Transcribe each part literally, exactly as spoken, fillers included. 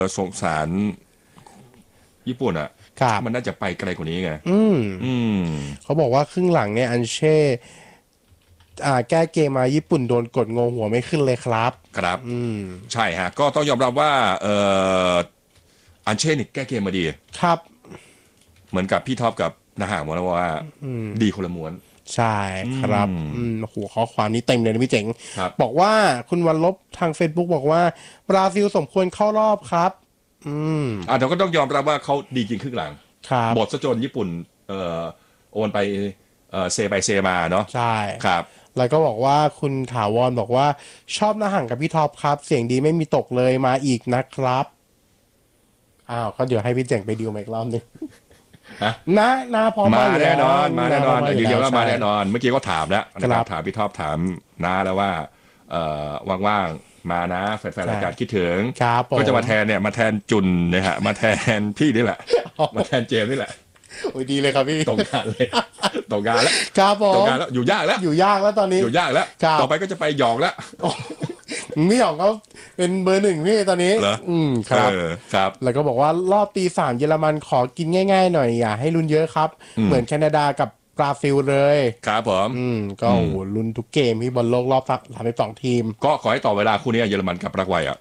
สงสารญี่ปุ่นอ่ะมันน่าจะไปไกลกว่านี้ไงอืมอืมเขาบอกว่าครึ่งหลังเนี่ยอันเช่อ่าแก้เกมมาญี่ปุ่นโดนกดงงหัวไม่ขึ้นเลยครับครับอืมใช่ฮะก็ต้องยอมรับว่าเอ่ออันเช่นแก้เกมมาดีครับเหมือนกับพี่ท็อปกับนาหางบอกแล้วว่าดีคนละม้วนใช่ครับอืมโอ้โหข้อความนี้เต็มเลยนะพี่เจ๋งบอกว่าคุณวันลบทาง Facebook บอกว่าบราซิลสมควรเข้ารอบครับอืมอ่าเราก็ต้องยอมรับว่าเขาดีจริงครึ่งหลังครับบทซะจนญี่ปุ่นเอ่อโอนไปเอ่อเซไปเซมาเนาะใช่ครับแล้วก็บอกว่าคุณถาวรบอกว่าชอบหน้าห่างกับพี่ท็อปครับเสียงดีไม่มีตกเลยมาอีกนะครับอ้าวก็เดี๋ยวให้พี่เจ๋งไปดิวมาอีกรอบนึงนะนะพร้อมมามาแน่นอนมาแน่นอนยืนยันว่ามาแน่นอนอนเมื่อกี้ก็ถามแล้วนะครับถามพี่ท็อปถามน้าแล้วว่าเอ่อว่างๆมานะแฟนๆรายการคิดถึงก็จะมาแทนเนี่ยมาแทนจุนนะฮะมาแทนพี่นี่แหละมาแทนเจมนี่แหละโอ้ยดีเลยครับพี่ตรงงานเลยตรงงานแล้วครับผมตรงงานแล้วอยู่ยากแล้วอยู่ยากแล้วตอนนี้อยู่ยากแล้วต่อไปก็จะไปหยองแล้วพี่หยองเขาเป็นเบอร์หนึ่งพี่ตอนนี้เหรออืมครับครับแล้วก็บอกว่ารอบตีสามเยอรมันขอกินง่ายๆหน่อยอย่าให้ลุ้นเยอะครับเหมือนแคนาดากับบราซิลเลยครับผมอืมก็โอ้โหลุ้นทุกเกมพี่บอลโลกรอบสามสิบสองทีมก็ขอให้ต่อเวลาคู่นี้เยอรมันกับปารากวัยอ่ะ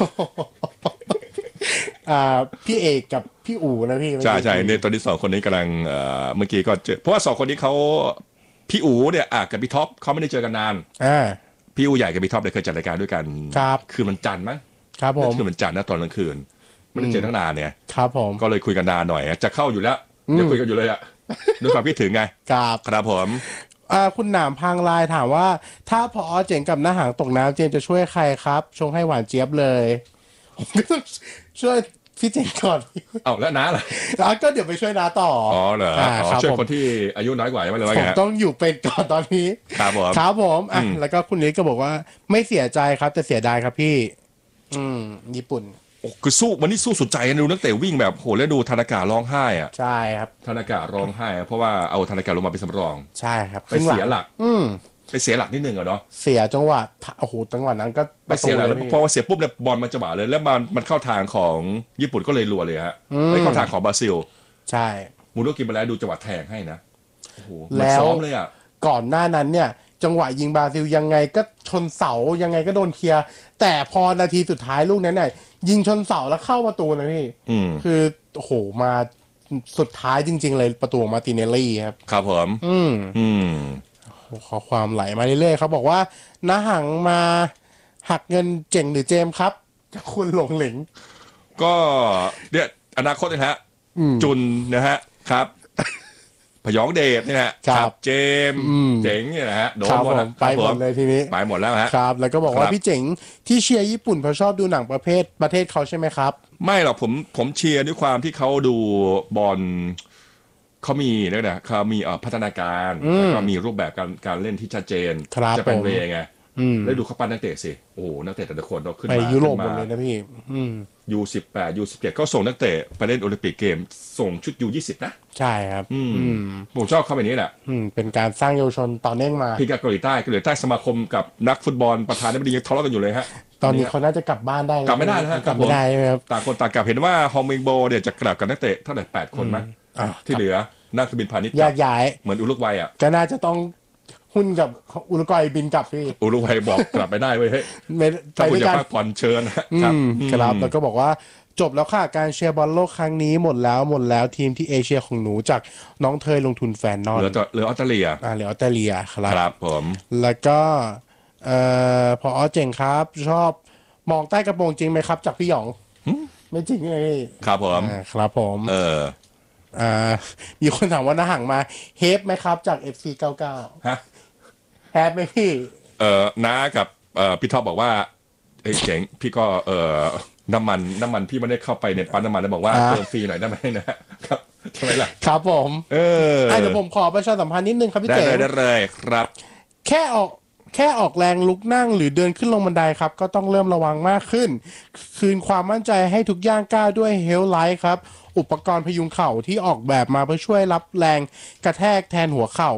อ่าพี่เอกกับพี่อู๋นะพี่ใช่ใช่ในตอนนี้สองคนนี้กำลังเอ่อเมื่อกี้ก็เจอเพราะว่าสองคนนี้เขาพี่อู๋เนี่ยอ่ะกับพี่ท็อปเขาไม่ได้เจอกันนานอ่าพี่อู๋ใหญ่กับพี่ท็อปเนี่ยเคยจัดรายการด้วยกันครับคืนวันจันทร์มั้งครับผมคืนวันจันทร์นะตอนกลางคืนไม่ได้เจอตั้งนานเนี่ยครับผมก็เลยคุยกันนานหน่อยจะเข้าอยู่แล้วยังคุยกันอยู่เลยอ่ะด้วยความคิดถึงไงครับครับผมอ่าคุณหนามพังลายถามว่าถ้าพอเจ๋งกับหน้าหางตกน้ำเจมจะช่วยใครครับชงให้หวานเจี๊ยบเลยผมก็ต้องช่วยพี่เจ๋งก่อนเอาแล้วน้าล่ะแล้วก็เดี๋ยวไปช่วยน้าต่ออ๋อเหรออ๋อช่วยคนที่อายุน้อยกว่าไม่เลยว่าไงผมต้องอยู่เป็นก่อนตอนนี้ครับผมครับผมอ่ะแล้วก็คุณนิดก็บอกว่าไม่เสียใจครับแต่เสียดายครับพี่อืมญี่ปุ่นโอ้คือสู้วันนี้สู้สุดใจดูนักเตะวิ่งแบบโหแล้วดูธนาการ้องไห้อ่ะใช่ครับธนาการ้องไห้เพราะว่าเอาธนากาลงมาเป็นสำรองใช่ครับไปเสียหลักอืมไปเสียหลักนิดนึงอะเนาะเสียจังหวะโอ้โหจังหวะนั้นก็ไปเสียหลักเพราะว่าเสียปุ๊บเนี่ยบอลมันจะบาเลยแล้วมันมันเข้าทางของญี่ปุ่นก็เลยรัวเลยฮะไม่เข้าทางของบราซิลใช่มูโรกิมาแล้วดูจังหวะแทงให้นะโอ้โหมันซ้อมเลยอ่ะก่อนหน้านั้นเนี่ยจังหวะยิงบราซิลยังไงก็ชนเสายังไงก็โดนเคลียร์แต่พอนาทีสุดท้ายลูกนั้นเนี่ยยิงชนเสาแล้วเข้าประตูนะพี่คือโอ้โหมาสุดท้ายจริงๆเลยประตูมาร์ติเนลลี่ครับครับผมอืมอืมขอความไหลมาเรื่อยๆเขาบอกว่าน้าหังมาหักเงินเจ๋งหรือเจมครับจากคุณหลงเหลงก็เนี่ยอนาคตนะฮะจุนนะฮะครับพยองเดชเนี่ยครับเจมเจ๋งเนี่ยนะฮะโดนหมดไปหมดเลยทีนี้ไปหมดแล้วฮะครับแล้วก็บอกว่าพี่เจ๋งที่เชียร์ญี่ปุ่นเพราะชอบดูหนังประเภทประเทศเขาใช่ไหมครับไม่หรอกผมผมเชียร์ด้วยความที่เขาดูบอลเขามีเนี่ยนะเขามีพัฒนาการแล้วก็มีรูปแบบการการเล่นที่ชัดเจนจะเป็นเวไงแล้วดูเขาปั้นนักเตะสิโอ้นักเตะแต่ละคนเราขึ้นมาไปยุโรปหมดเลยนะพี่ยูสิบแปดยูสิบเจ็ดก็ส่งนักเตะไปเล่นโอลิมปิกเกมส่งชุดยูยี่สิบนะใช่ครับอืมผมชอบเข้าไปนี้แหละเป็นการสร้างเยาวชนต่อเนื่องมาพี่กับเกาหลีใต้เกาหลีใต้สมาคมกับนักฟุตบอลประธานาธิบดียังทะเลาะกันอยู่เลยฮะตอนนี้เขาน่าจะกลับบ้านได้กลับไม่ได้แล้วกลับไม่ได้ครับต่างคนต่างกลับเห็นว่าฮองมิงโบเนี่ยจะกลับกับนักเตะเท่าไหร่แปดคนมั้ยที่เหลือนักบินพาณิชย์แยกย้ายเหมือนอุรุกวัยอ่ะก็น่าจะต้องหุ้นกับอุรุกวัยบินกลับพี่อุรุกวัยบอกกลับไปได้เว้ยเฮ้ยถ้าคุณอยากพักผ่อนเชิญครับครับแล้วก็บอกว่าจบแล้วค่ะการเชียร์บอลโลกครั้งนี้หมดแล้วหมดแล้วทีมที่เอเชียของหนูจากน้องเทยลงทุนแฟนนอนเหลือเหลือออสเตรเลียอ่าเหลือออสเตรเลียครับครับผมแล้วก็เอ่อพอเจ๋งครับชอบมองใต้กระโปรงจริงไหมครับจากพี่หยองไม่จริงเลยครับผมครับผมเอออ่ามีคนถามว่าน้าห่างมาเฮฟไหมครับจาก เอฟ ซี เก้าสิบเก้าฮะแฮปไหมพี่เออน้ากับเอ่อพี่ท็อปบอกว่าเฮ้ยเจ๋งพี่ก็เอ่อน้ำมันน้ำมันพี่ไม่ได้เข้าไปในปั๊มน้ำมันแล้วบอกว่าเติมฟรีหน่อยได้ไหมนะครับใช่ไหมล่ะครับผมเออเดี๋ยวผมขอประชาสัมพันธ์นิดนึงครับพี่เจ๋งได้เลยได้เลยครับแค่ออกแค่ออกแรงลุกนั่งหรือเดินขึ้นลงบันไดครับก็ต้องเริ่มระวังมากขึ้นคืนความมั่นใจให้ทุกย่างก้าวด้วยเฮลไลท์ครับอุปกรณ์พยุงเข่าที่ออกแบบมาเพื่อช่วยรับแรงกระแทกแทนหัวเข่า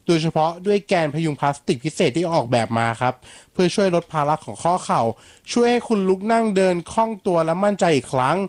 โดยเฉพาะด้วยแกนพยุงพลาสติกพิเศษที่ออกแบบมาครับเพื่อช่วยลดภาระของข้อเข่าช่วยให้คุณลุกนั่งเดินคล่องตัวและมั่นใจอีกครั้ง